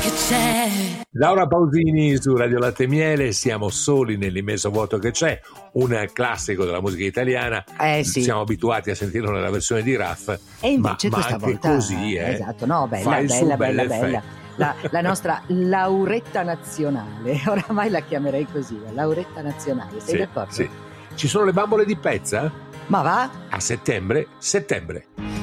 che c'è. Laura Pausini su Radio Latte e Miele, siamo soli nell'immenso vuoto che c'è, un classico della musica italiana. Sì. Siamo abituati a sentirlo nella versione di Raff, E invece ma questa anche volta così, esatto, no, fa bella, il suo bella, bel bella, bella. effetto. La nostra Lauretta nazionale, oramai la chiamerei così, la Lauretta nazionale, sei Sì, d'accordo? sì. Ci sono le bambole di Pezza? Ma va? A settembre.